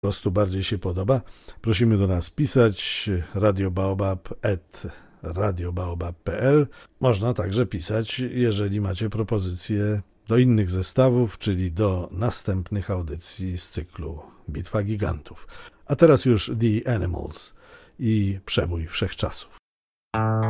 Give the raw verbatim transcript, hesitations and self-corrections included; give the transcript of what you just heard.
po prostu bardziej się podoba, prosimy do nas pisać radiobaobab at radiobaobab kropka p l. Można także pisać, jeżeli macie propozycje do innych zestawów, czyli do następnych audycji z cyklu Bitwa Gigantów. A teraz już The Animals i Przebój Wszechczasów.